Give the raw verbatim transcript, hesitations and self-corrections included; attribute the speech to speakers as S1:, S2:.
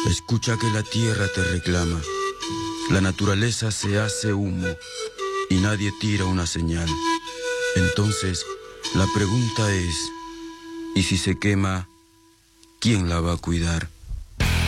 S1: Escucha que la tierra te reclama. La naturaleza se hace humo y nadie tira una señal. Entonces, la pregunta es, ¿y si se quema, quién la va a cuidar?